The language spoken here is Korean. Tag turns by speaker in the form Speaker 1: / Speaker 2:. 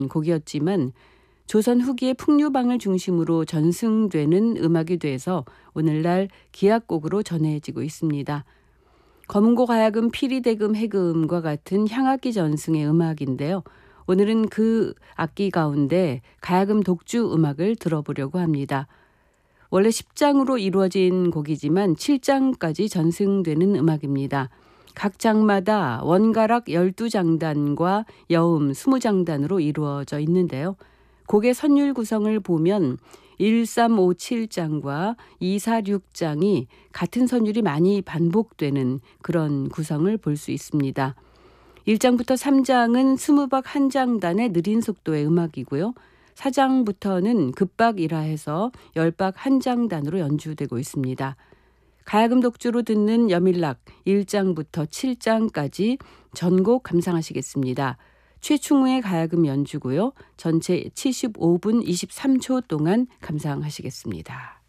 Speaker 1: 곡이었지만 조선 후기의 풍류방을 중심으로 전승되는 음악이 돼서 오늘날 기악곡으로 전해지고 있습니다. 검은고 가야금, 피리대금, 해금과 같은 향악기 전승의 음악인데요. 오늘은 그 악기 가운데 가야금 독주 음악을 들어보려고 합니다. 원래 10장으로 이루어진 곡이지만 7장까지 전승되는 음악입니다. 각 장마다 원가락 12장단과 여음 20장단으로 이루어져 있는데요. 곡의 선율 구성을 보면 1, 3, 5, 7장과 2, 4, 6장이 같은 선율이 많이 반복되는 그런 구성을 볼 수 있습니다. 1장부터 3장은 스무박 한 장단의 느린 속도의 음악이고요. 4장부터는 급박이라 해서 열박 한 장단으로 연주되고 있습니다. 가야금 독주로 듣는 여밀락 1장부터 7장까지 전곡 감상하시겠습니다. 최충우의 가야금 연주고요. 전체 75분 23초 동안 감상하시겠습니다.